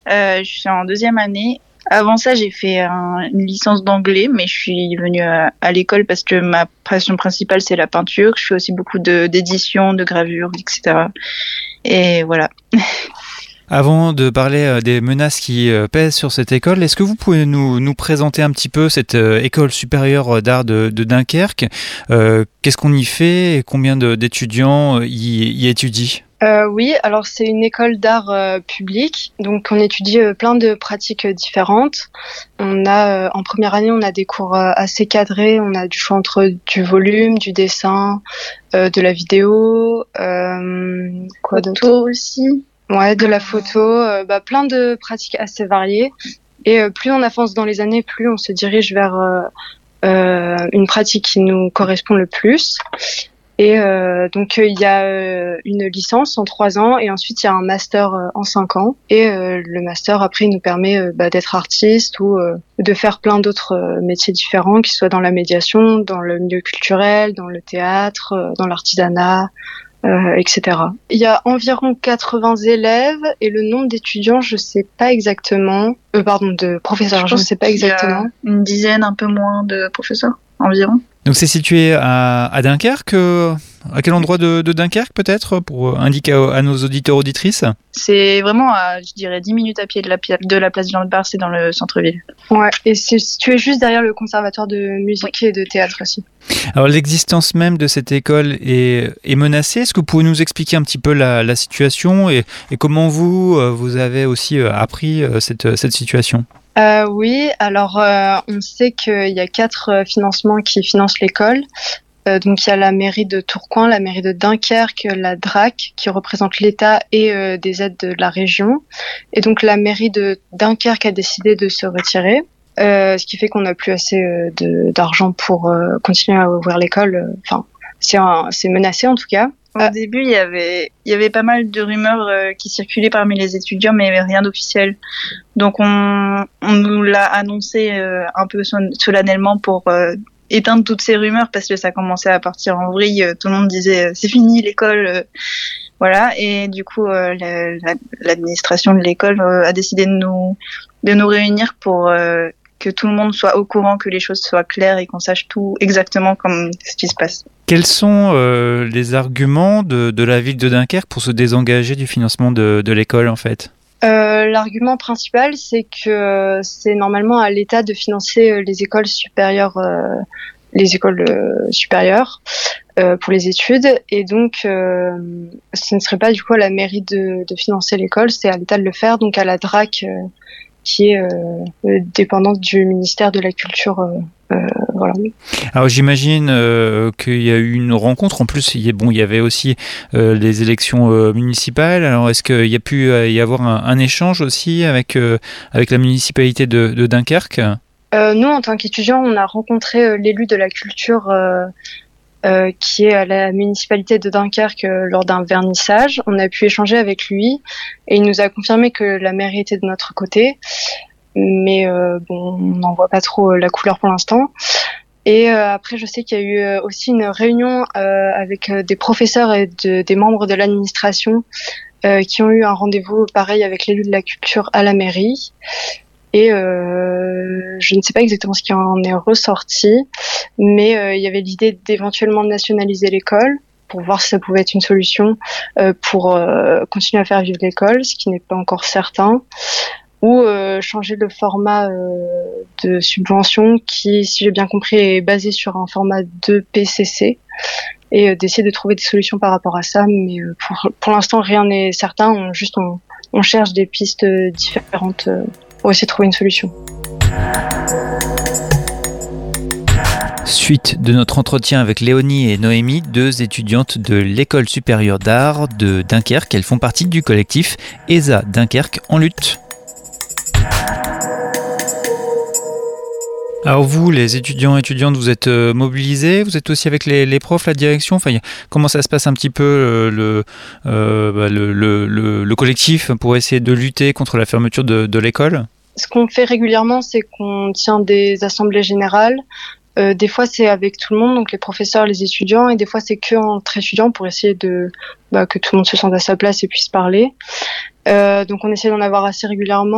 Je suis en deuxième année. Avant ça, j'ai fait une licence d'anglais, mais je suis venue à l'école parce que ma passion principale, c'est la peinture. Je fais aussi beaucoup d'édition, de gravure, etc. Et voilà. Avant de parler des menaces qui pèsent sur cette école, est-ce que vous pouvez nous présenter un petit peu cette école supérieure d'art de Dunkerque ? Qu'est-ce qu'on y fait et combien d'étudiants y étudient ? Oui, alors c'est une école d'art public, donc on étudie plein de pratiques différentes. On a en première année, on a des cours assez cadrés, on a du choix entre du volume, du dessin, de la vidéo, quoi d'autre ? Photo aussi. Ouais, de la photo, plein de pratiques assez variées. Et plus on avance dans les années, plus on se dirige vers une pratique qui nous correspond le plus. Et donc il y a une licence en 3 ans et ensuite il y a un master en 5 ans. Et le master après il nous permet d'être artiste ou de faire plein d'autres métiers différents, qu'ils soient dans la médiation, dans le milieu culturel, dans le théâtre, dans l'artisanat, etc. Il y a environ 80 élèves et le nombre d'étudiants, je sais pas exactement. De professeurs, je ne sais pas exactement. Il y a une dizaine, un peu moins de professeurs environ. Donc c'est situé à Dunkerque. À quel endroit de Dunkerque peut-être, pour indiquer à nos auditeurs auditrices ? C'est vraiment à, je dirais, 10 minutes à pied de la place Jean de Bar, c'est dans le centre-ville. Ouais, et c'est situé juste derrière le conservatoire de musique et de théâtre aussi. Alors l'existence même de cette école est menacée. Est-ce que vous pouvez nous expliquer un petit peu la situation et comment vous avez aussi appris cette situation ? Oui, alors on sait qu'il y a 4 financements qui financent l'école. Donc il y a la mairie de Tourcoing, la mairie de Dunkerque, la DRAC qui représente l'État et des aides de la région. Et donc la mairie de Dunkerque a décidé de se retirer, ce qui fait qu'on n'a plus assez d'argent pour continuer à ouvrir l'école. Enfin, c'est menacé en tout cas. Au début, il y avait pas mal de rumeurs qui circulaient parmi les étudiants, mais il n'y avait rien d'officiel. Donc on nous l'a annoncé un peu solennellement pour éteindre toutes ces rumeurs parce que ça commençait à partir en vrille. Tout le monde disait c'est fini l'école, voilà. Et du coup, l'administration de l'école a décidé de nous réunir pour que tout le monde soit au courant, que les choses soient claires et qu'on sache tout exactement comme ce qui se passe. Quels sont les arguments de la ville de Dunkerque pour se désengager du financement de l'école en fait ? L'argument principal, c'est que c'est normalement à l'État de financer les écoles supérieures pour les études, et donc ce ne serait pas du coup à la mairie de financer l'école, c'est à l'État de le faire, donc à la DRAC qui est dépendante du ministère de la Culture. Voilà. Alors j'imagine qu'il y a eu une rencontre. En plus, il y avait aussi les élections municipales. Alors est-ce qu'il y a pu y avoir un échange aussi avec la municipalité de Dunkerque ? Nous, en tant qu'étudiants, on a rencontré l'élu de la culture qui est à la municipalité de Dunkerque lors d'un vernissage. On a pu échanger avec lui et il nous a confirmé que la mairie était de notre côté. Mais on n'en voit pas trop la couleur pour l'instant. Et après, je sais qu'il y a eu aussi une réunion avec des professeurs et des membres de l'administration qui ont eu un rendez-vous pareil avec l'élu de la culture à la mairie. Et je ne sais pas exactement ce qui en est ressorti, mais il y avait l'idée d'éventuellement nationaliser l'école pour voir si ça pouvait être une solution pour continuer à faire vivre l'école, ce qui n'est pas encore certain. Ou changer le format de subvention qui, si j'ai bien compris, est basé sur un format de PCC et d'essayer de trouver des solutions par rapport à ça. Mais pour l'instant, rien n'est certain. On cherche des pistes différentes pour essayer de trouver une solution. Suite de notre entretien avec Léonie et Noémie, 2 étudiantes de l'École supérieure d'art de Dunkerque. Elles font partie du collectif ESA Dunkerque en lutte. Alors vous, les étudiants et étudiantes, vous êtes mobilisés, vous êtes aussi avec les profs, la direction. Enfin, comment ça se passe un petit peu le collectif pour essayer de lutter contre la fermeture de l'école ? Ce qu'on fait régulièrement, c'est qu'on tient des assemblées générales. Des fois, c'est avec tout le monde, donc les professeurs, les étudiants, et des fois, c'est que entre étudiants pour essayer que tout le monde se sente à sa place et puisse parler. Donc, on essaie d'en avoir assez régulièrement.